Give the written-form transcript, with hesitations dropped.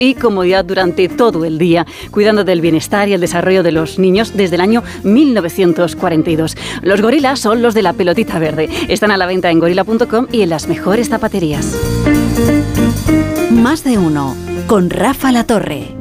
y comodidad durante todo el día, cuidando del bienestar y el desarrollo de los niños desde el año 1942. Los gorilas son los de la pelotita verde. Están a la venta en gorila.com y en las mejores zapaterías. Más de uno, con Rafa La Torre.